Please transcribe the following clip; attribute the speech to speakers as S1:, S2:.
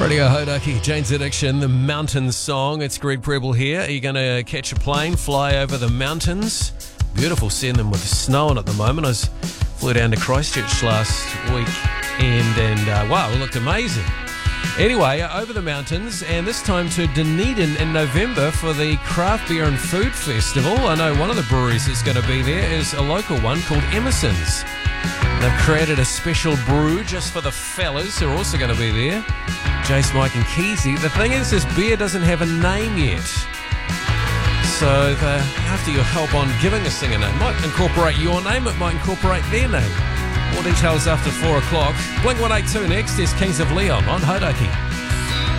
S1: Radio Hodaki, Jane's Addiction, the Mountains song. It's Greg Preble here. Are you going to catch a plane, fly over the mountains? Beautiful seeing them with snowing at the moment. I flew down to Christchurch last weekend and wow, it looked amazing. Anyway, over the mountains, and this time to Dunedin in November for the Craft Beer and Food Festival. I know one of the breweries that's going to be there is a local one called Emerson's. They've created a special brew just for the fellas who are also going to be there. Jace, Mike and Keezy. The thing is, this beer doesn't have a name yet. So after your help on giving us thing a name, it might incorporate your name, it might incorporate their name. More details after 4 o'clock. Blink 182 next. There's Kings of Leon on Hodaki.